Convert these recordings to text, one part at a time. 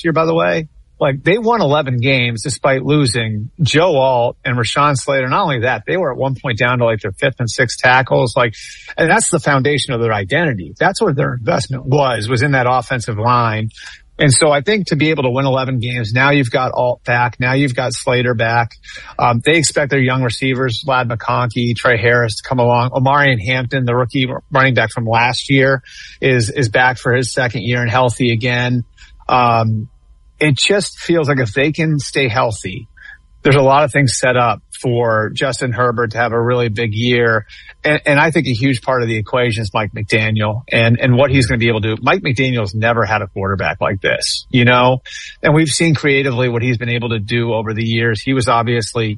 last year, by the way. Like, they won 11 games despite losing Joe Alt and Rashawn Slater. Not only that, they were at one point down to like their fifth and sixth tackles. Like, and that's the foundation of their identity. That's what their investment was in that offensive line. And so I think to be able to win 11 games, now you've got Alt back. Now you've got Slater back. They expect their young receivers, Ladd McConkey, Trey Harris, to come along. Omarion Hampton, the rookie running back from last year, is back for his second year and healthy again. It just feels like if they can stay healthy, there's a lot of things set up for Justin Herbert to have a really big year. And I think a huge part of the equation is Mike McDaniel and what he's going to be able to do. Mike McDaniel's never had a quarterback like this, you know, and we've seen creatively what he's been able to do over the years. He was obviously,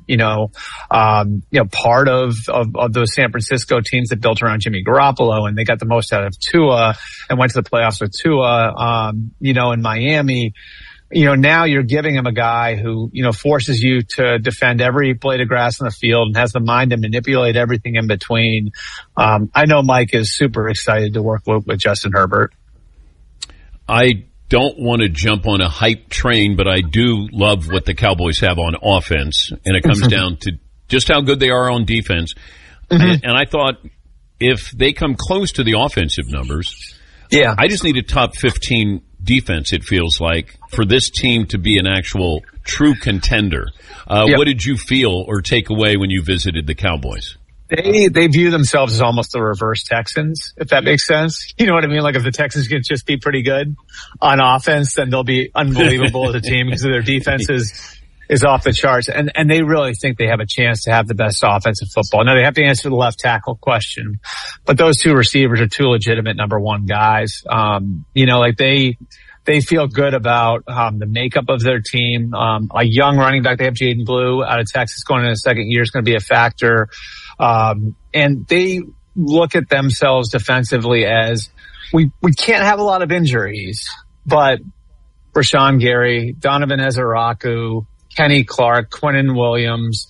part of those San Francisco teams that built around Jimmy Garoppolo, and they got the most out of Tua and went to the playoffs with Tua, in Miami. Now you're giving him a guy who, forces you to defend every blade of grass in the field and has the mind to manipulate everything in between. I know Mike is super excited to work with Justin Herbert. I don't want to jump on a hype train, but I do love what the Cowboys have on offense, and it comes down to just how good they are on defense. Mm-hmm. And I thought if they come close to the offensive numbers, I just need a top 15 defense, it feels like, for this team to be an actual true contender. What did you feel or take away when you visited the Cowboys? They view themselves as almost the reverse Texans, if that makes sense. You know what I mean? Like, if the Texans can just be pretty good on offense, then they'll be unbelievable as a team because their defense is off the charts. And they really think they have a chance to have the best offensive football. Now, they have to answer the left tackle question, but those two receivers are two legitimate number one guys. They feel good about the makeup of their team. A young running back, they have Jaden Blue out of Texas going into the second year, is going to be a factor. And they look at themselves defensively as we can't have a lot of injuries, but Rashawn Gary, Donovan Ezeraku, Kenny Clark, Quinnen Williams,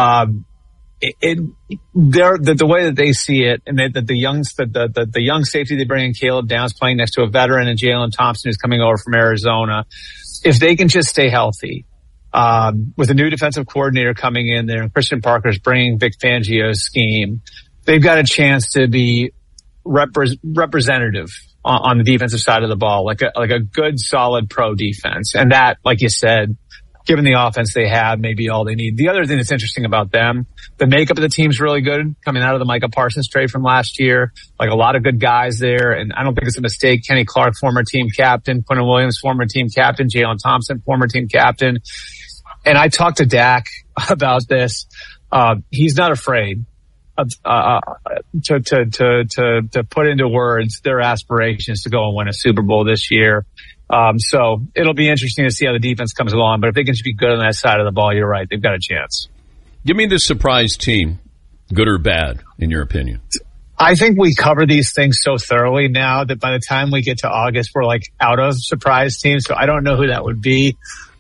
the way that they see it, and that the young safety they bring in, Caleb Downs, playing next to a veteran, and Jalen Thompson, who's coming over from Arizona, if they can just stay healthy, with a new defensive coordinator coming in there, and Christian Parker's bringing Vic Fangio's scheme, they've got a chance to be representative on the defensive side of the ball, like a good, solid pro defense, and that, like you said, given the offense they have, maybe all they need. The other thing that's interesting about them, the makeup of the team's really good coming out of the Micah Parsons trade from last year. Like, a lot of good guys there, and I don't think it's a mistake. Kenny Clark, former team captain. Quinnen Williams, former team captain. Jalen Thompson, former team captain. And I talked to Dak about this. He's not afraid to put into words their aspirations to go and win a Super Bowl this year. So it'll be interesting to see how the defense comes along. But if they can just be good on that side of the ball, you're right, they've got a chance. Give me the surprise team, good or bad, in your opinion. I think we cover these things so thoroughly now that by the time we get to August, we're like out of surprise teams. So I don't know who that would be.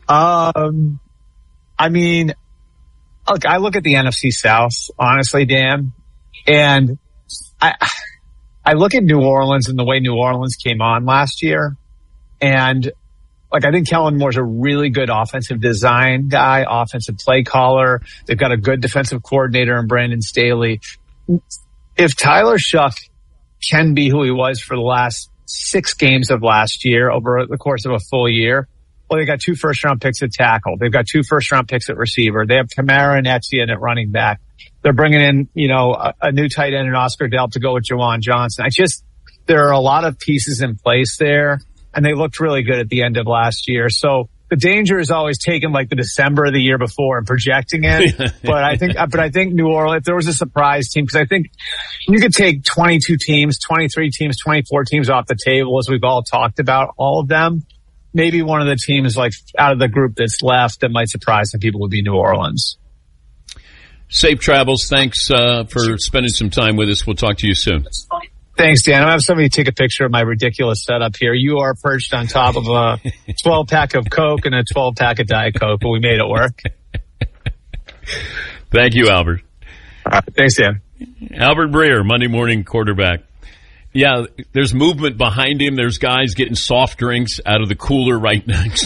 Look, I look at the NFC South, honestly, Dan, and I look at New Orleans and the way New Orleans came on last year. And like, I think Kellen Moore's a really good offensive design guy, offensive play caller. They've got a good defensive coordinator in Brandon Staley. If Tyler Shuck can be who he was for the last 6 games of last year over the course of a full year, well, they got 2 first-round picks at tackle. They've got 2 first-round picks at receiver. They have Kamara and Etienne at running back. They're bringing in, a new tight end in Oscar Delp to go with Juwan Johnson. There are a lot of pieces in place there, and they looked really good at the end of last year. So the danger is always taking like the December of the year before and projecting it. But I think New Orleans, if there was a surprise team, because I think you could take 22 teams, 23 teams, 24 teams off the table, as we've all talked about, all of them. Maybe one of the teams like out of the group that's left that might surprise some people would be New Orleans. Safe travels. Thanks for spending some time with us. We'll talk to you soon. Thanks, Dan. I'll have somebody take a picture of my ridiculous setup here. You are perched on top of a 12-pack of Coke and a 12-pack of Diet Coke, but we made it work. Thank you, Albert. Thanks, Dan. Albert Breer, Monday morning quarterback. Yeah, there's movement behind him. There's guys getting soft drinks out of the cooler right next